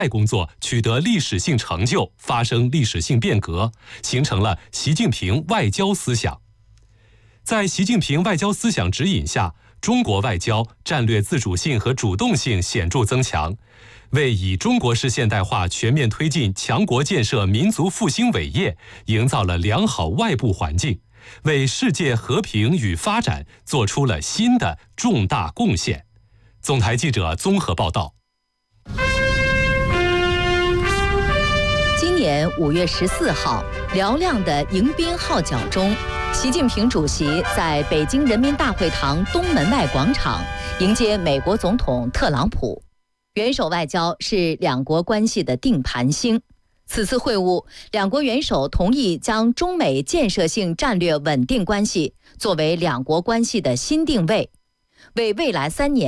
工作取得历史性成就，发生历史性变革，形成了习近平外交思想。在习近平外交思想指引下，中国外交战略自主性和主动性显著增强，为以中国式现代化全面推进强国建设民族复兴伟业营造了良好外部环境，为世界和平与发展做出了新的重大贡献。总台记者综合报道。 今年5月14号，嘹亮的迎宾号角中，习近平主席在北京人民大会堂东门外广场迎接美国总统特朗普。元首外交是两国关系的定盘星。此次会晤，两国元首同意将中美建设性战略稳定关系作为两国关系的新定位，为未来3年